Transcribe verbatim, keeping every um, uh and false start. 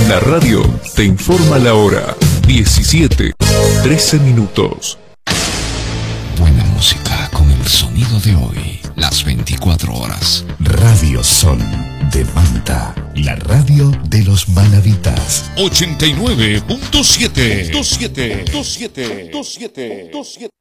La radio te informa la hora. diecisiete, trece minutos. Buena música con el sonido de hoy. Las veinticuatro horas. Radio Sol de Manta. La radio de los manavitas. ochenta y nueve punto siete. dos siete. dos siete. dos siete. dos siete.